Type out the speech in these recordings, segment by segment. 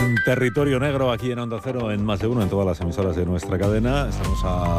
En Territorio Negro, aquí en Onda Cero, en Más de Uno, en todas las emisoras de nuestra cadena. Estamos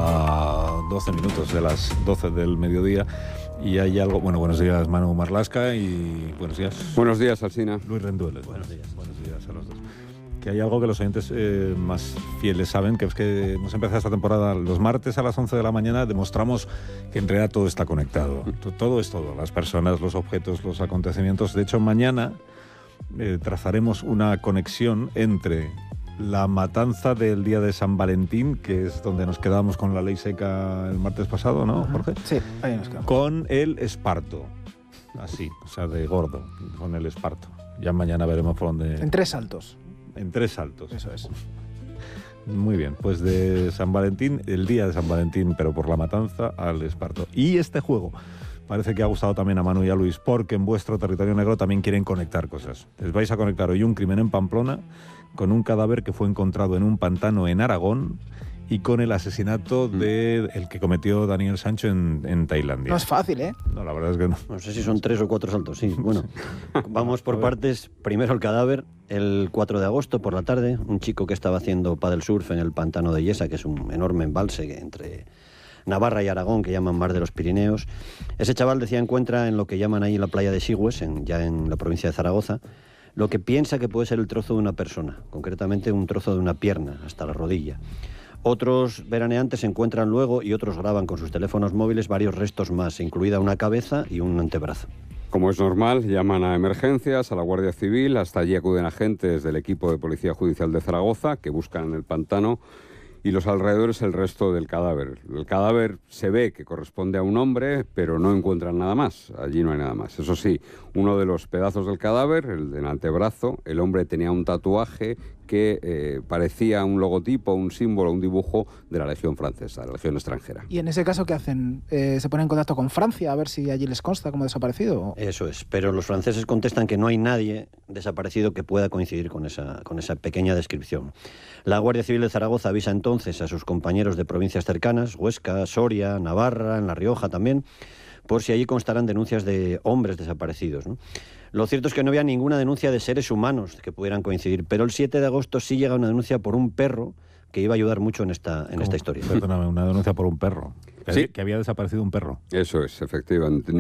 a 12 minutos de las 12 del mediodía y hay algo... Bueno, buenos días, Manu Marlasca, y buenos días. Buenos días, Alsina. Luis Rendueles. Buenos días a los dos. Que hay algo que los oyentes más fieles saben, que es que hemos empezado esta temporada los martes a las 11 de la mañana, demostramos que en realidad todo está conectado. Todo es todo, las personas, los objetos, los acontecimientos. De hecho, mañana trazaremos una conexión entre la matanza del día de San Valentín, que es donde nos quedamos con la ley seca el martes pasado, ¿no, Jorge? Sí, ahí nos quedamos. Con el esparto, así, o sea, de gordo, con el esparto. Ya mañana veremos por dónde... En 3 saltos. En 3 saltos. Eso es. Muy bien, pues de San Valentín, el día de San Valentín, pero por la matanza, al esparto. Y este juego parece que ha gustado también a Manu y a Luis, porque en vuestro Territorio Negro también quieren conectar cosas. Les vais a conectar hoy un crimen en Pamplona con un cadáver que fue encontrado en un pantano en Aragón y con el asesinato de el que cometió Daniel Sancho en Tailandia. No es fácil, ¿eh? No, la verdad es que no. No sé si son 3 o 4 saltos, sí. Bueno, vamos por partes. Primero el cadáver. El 4 de agosto por la tarde, un chico que estaba haciendo paddle surf en el pantano de Yesa, que es un enorme embalse entre Navarra y Aragón, que llaman Mar de los Pirineos. Ese chaval, decía, encuentra en lo que llaman ahí la playa de Sigües, ya en la provincia de Zaragoza, lo que piensa que puede ser el trozo de una persona, concretamente un trozo de una pierna, hasta la rodilla. Otros veraneantes encuentran luego y otros graban con sus teléfonos móviles varios restos más, incluida una cabeza y un antebrazo. Como es normal, llaman a emergencias, a la Guardia Civil. Hasta allí acuden agentes del equipo de Policía Judicial de Zaragoza, que buscan en el pantano y los alrededores el resto del cadáver. El cadáver se ve que corresponde a un hombre, pero no encuentran nada más. Allí no hay nada más. Eso sí, uno de los pedazos del cadáver, el del antebrazo, el hombre tenía un tatuaje que parecía un logotipo, un símbolo, un dibujo de la Legión Francesa, de la Legión extranjera. ¿Y en ese caso qué hacen? ¿Se ponen en contacto con Francia a ver si allí les consta como desaparecido? Eso es, pero los franceses contestan que no hay nadie desaparecido que pueda coincidir con esa pequeña descripción. La Guardia Civil de Zaragoza avisa entonces a sus compañeros de provincias cercanas, Huesca, Soria, Navarra, en La Rioja también, por si allí constarán denuncias de hombres desaparecidos, ¿no? Lo cierto es que no había ninguna denuncia de seres humanos que pudieran coincidir, pero el 7 de agosto sí llega una denuncia por un perro que iba a ayudar mucho en esta historia. Perdóname, una denuncia por un perro. Sí. Que había desaparecido un perro. Eso es, efectivamente.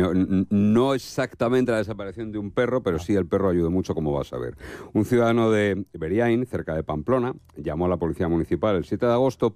No exactamente la desaparición de un perro, pero sí el perro ayudó mucho, como vas a ver. Un ciudadano de Beriain, cerca de Pamplona, llamó a la policía municipal el 7 de agosto